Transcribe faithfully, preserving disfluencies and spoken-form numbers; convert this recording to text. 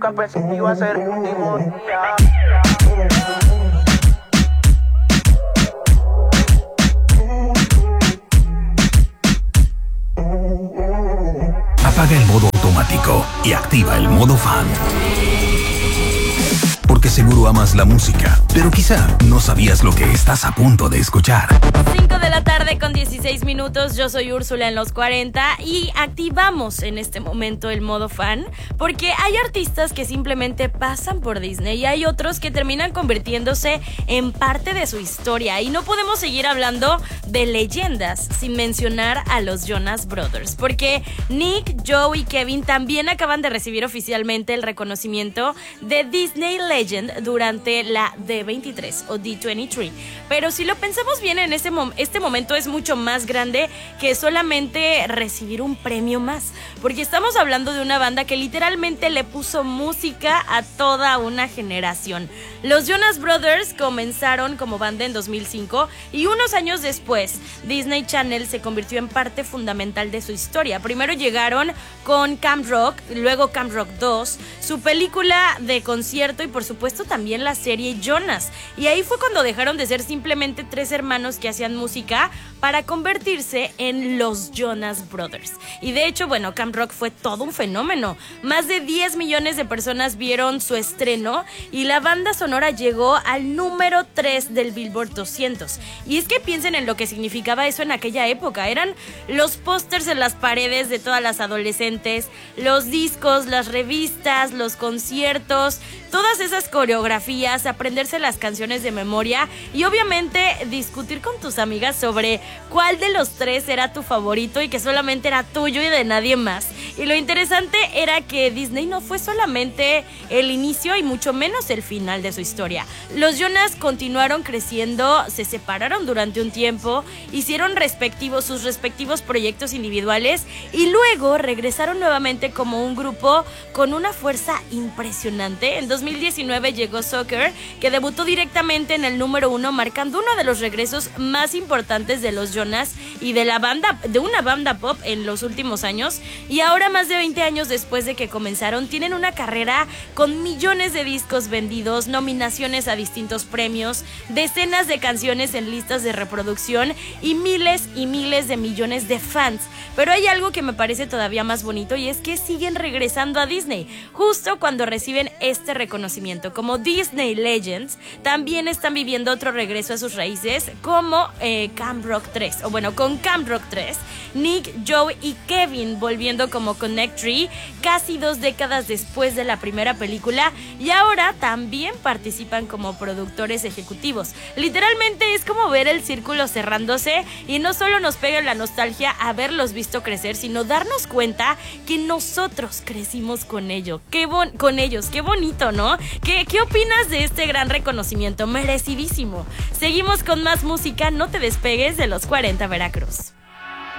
Pensé que iba a ser el último día. Apaga el modo automático y activa el modo fan. Porque seguro amas la música, pero quizá no sabías lo que estás a punto de escuchar. cinco de la tarde con dieciséis minutos, yo soy Úrsula en los cuarenta y activamos en este momento el modo fan porque hay artistas que simplemente pasan por Disney y hay otros que terminan convirtiéndose en parte de su historia y no podemos seguir hablando de leyendas sin mencionar a los Jonas Brothers porque Nick, Joe y Kevin también acaban de recibir oficialmente el reconocimiento de Disney Legend durante la D veintitrés o D veintitrés, pero si lo pensamos bien en este, mom- este momento es mucho más grande que solamente recibir un premio más, porque estamos hablando de una banda que literalmente le puso música a toda una generación. Los Jonas Brothers comenzaron como banda en dos mil cinco y unos años después Disney Channel se convirtió en parte fundamental de su historia. Primero llegaron con Camp Rock, luego Camp Rock dos, su película de concierto y por supuesto también la serie Jonas. Y ahí fue cuando dejaron de ser simplemente tres hermanos que hacían música para convertirse en los Jonas Brothers. Y de hecho, bueno, Camp Rock fue todo un fenómeno. Más de diez millones de personas vieron su estreno y la banda sonora llegó al número tres del Billboard doscientos. Y es que piensen en lo que significaba eso en aquella época. Eran los pósters en las paredes de todas las adolescentes, los discos, las revistas, los conciertos, todas esas coreografías, aprenderse las canciones de memoria y obviamente discutir con tus amigas sobre cuál de los tres era tu favorito y que solamente era tuyo y de nadie más. Y lo interesante era que Disney no fue solamente el inicio y mucho menos el final de su historia. Los Jonas continuaron creciendo, se separaron durante un tiempo, hicieron respectivos, sus respectivos proyectos individuales y luego regresaron nuevamente como un grupo con una fuerza impresionante. En dos mil diecinueve llegó Soccer, que debutó directamente en el número uno, marcando uno de los regresos más importantes de los Jonas y de la banda, de una banda pop en los últimos años. Y ahora, más de veinte años después de que comenzaron, tienen una carrera con millones de discos vendidos, nominaciones a distintos premios, decenas de canciones en listas de reproducción y miles y miles de millones de fans. Pero hay algo que me parece todavía más bonito y es que siguen regresando a Disney justo cuando reciben este reconocimiento. Como Disney Legends, también están viviendo otro regreso a sus raíces como eh, Camp Rock tres, o bueno, con Camp Rock tres, Nick, Joe y Kevin volviendo como Connect Three casi dos décadas después de la primera película y ahora también participan como productores ejecutivos. Literalmente es como ver el círculo cerrándose y no solo nos pega la nostalgia haberlos visto crecer, sino darnos cuenta que nosotros crecimos con ello, qué bon- con ellos, qué bonito, ¿no? ¿Qué, ¿Qué opinas de este gran reconocimiento? Merecidísimo. Seguimos con más música, no te despegues de los cuarenta Veracruz.